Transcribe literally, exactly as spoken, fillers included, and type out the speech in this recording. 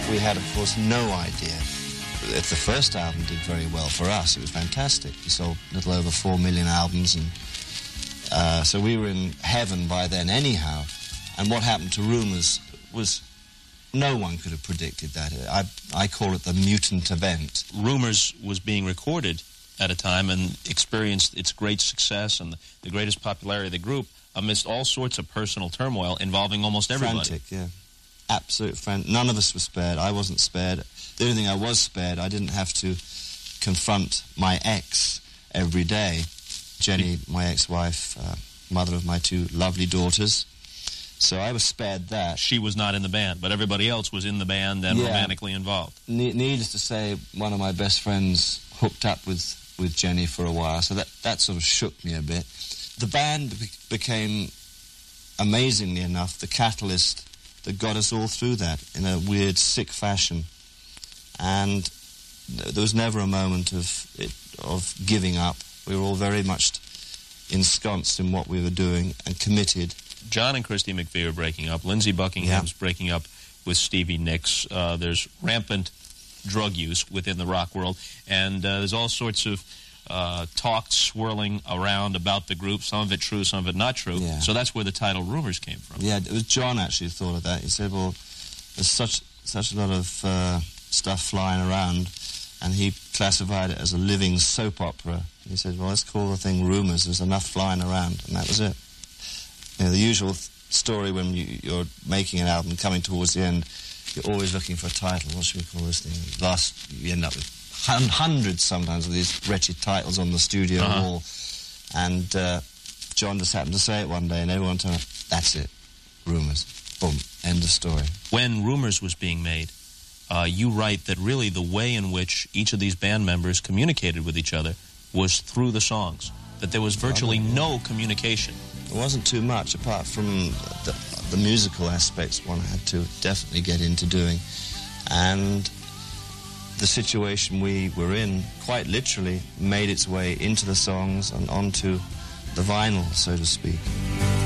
We had, of course, no idea. If the first album did very well for us, it was fantastic. We sold a little over four million albums, and uh, so we were in heaven by then anyhow. And what happened to Rumours was no one could have predicted that. I, I call it the mutant event. Rumours was being recorded at a time and experienced its great success and the, the greatest popularity of the group amidst all sorts of personal turmoil involving almost everybody. Frantic, yeah. Absolute friend. None of us were spared. I wasn't spared. The only thing I was spared, I didn't have to confront my ex every day. Jenny, my ex-wife, uh, mother of my two lovely daughters. So I was spared that. She was not in the band, but everybody else was in the band and yeah. romantically involved. Ne- needless to say, one of my best friends hooked up with, with Jenny for a while, so that, that sort of shook me a bit. The band be- became, amazingly enough, the catalyst that got us all through that in a weird, sick fashion. And th- there was never a moment of it, of giving up. We were all very much ensconced in what we were doing and committed. John and Christy McVie are breaking up. Lindsey Buckingham's yeah. breaking up with Stevie Nicks. Uh, there's rampant drug use within the rock world, and uh, there's all sorts of uh, talk swirling around about the group, some of it true, some of it not true. Yeah. So that's where the title Rumours came from. Yeah, it was John actually who thought of that. He said, well, there's such, such a lot of uh, stuff flying around, and he classified it as a living soap opera. He said, well, let's call the thing Rumours. There's enough flying around, and that was it. You know, the usual th- story when you, you're making an album, coming towards the end, you're always looking for a title. What should we call this thing? Last, you end up with hun- hundreds sometimes of these wretched titles on the studio uh-huh. wall. And uh, John just happened to say it one day, and everyone turned up, that's it, Rumours. Boom, end of story. When Rumours was being made, uh, you write that really the way in which each of these band members communicated with each other was through the songs, that there was virtually no communication. It wasn't too much, apart from the, the musical aspects one had to definitely get into doing. And the situation we were in, quite literally, made its way into the songs and onto the vinyl, so to speak.